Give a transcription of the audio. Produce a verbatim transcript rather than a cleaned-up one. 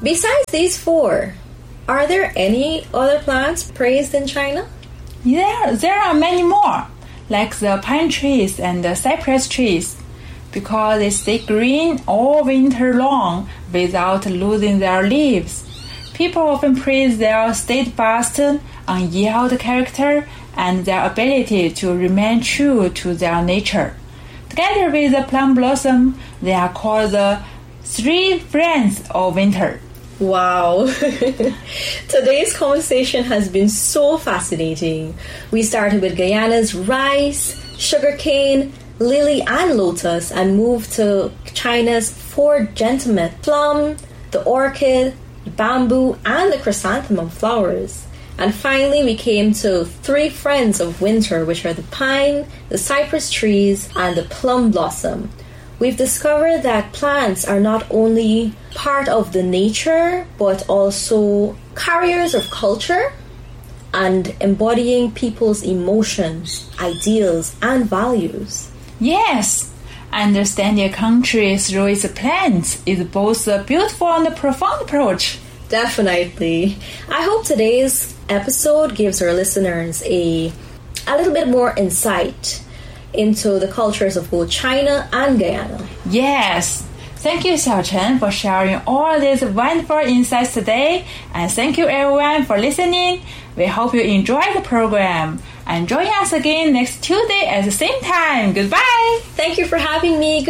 Besides these four, are there any other plants praised in China? Yeah, there are many more, like the pine trees and the cypress trees, because they stay green all winter long without losing their leaves. People often praise their steadfast, unyield character and their ability to remain true to their nature. Together with the plum blossom, they are called the three friends of winter. Wow. Today's conversation has been so fascinating. We started with Guyana's rice, sugarcane, lily and lotus and moved to China's four gentlemen, plum, the orchid, the bamboo and the chrysanthemum flowers. And finally we came to three friends of winter, which are the pine, the cypress trees and the plum blossom. We've discovered that plants are not only part of the nature, but also carriers of culture and embodying people's emotions, ideals, and values. Yes, understanding a country through its plants is both a beautiful and a profound approach. Definitely. I hope today's episode gives our listeners a, a little bit more insight into the cultures of both China and Guyana. Yes. Thank you, Xiaochen, for sharing all these wonderful insights today. And thank you, everyone, for listening. We hope you enjoyed the program. And join us again next Tuesday at the same time. Goodbye. Thank you for having me.